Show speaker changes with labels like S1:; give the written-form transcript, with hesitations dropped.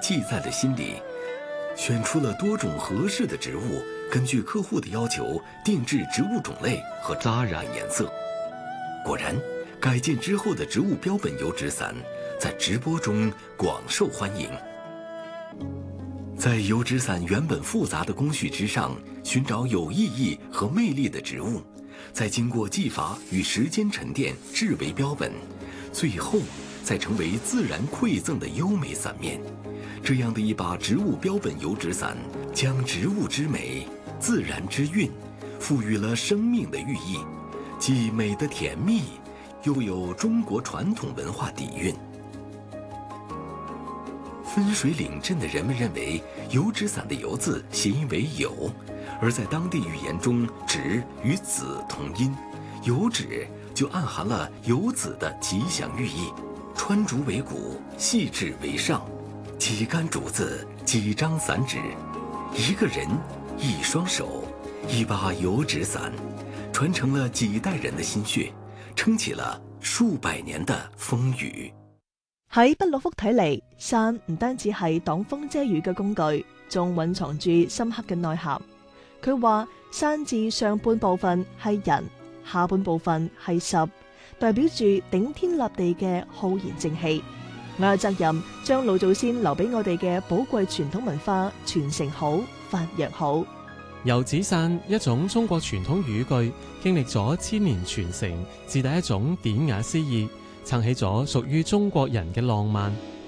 S1: 记在了心里，选出了多种合适的植物，根据客户的要求定制植物种类和扎染颜色。果然，改进之后的植物标本油纸伞在直播中广受欢迎。在油纸伞原本复杂的工序之上，寻找有意义和魅力的植物，再经过技法与时间沉淀制为标本，最后再成为自然馈赠的优美伞面。这样的一把植物标本油纸伞，将植物之美、自然之韵赋予了生命的寓意，既美的甜蜜，又有中国传统文化底蕴。分水岭镇的人们认为，油纸伞的“油”字谐音为“有”，而在当地语言中，“纸”与“子”同音，油纸就暗含了有子的吉祥寓意。穿竹为骨，细致为上，几杆竹子，几张伞纸，一个人，一双手，一把油纸伞，传承了几代人的心血，撑起了数百年的風雨。
S2: 喺畢洛福睇嚟，傘唔單止係擋風遮雨嘅工具，仲蘊藏住深刻嘅內涵。佢話傘字上半部分係人，下半部分係十，代表住頂天立地嘅浩然正氣。我有責任將老祖先留俾我哋嘅寶貴傳統文化傳承好、發揚好。
S3: 油紙傘一種中國傳統語句，經歷咗千年傳承，自帶一種典雅詩意，撐起咗屬於中國人嘅浪漫。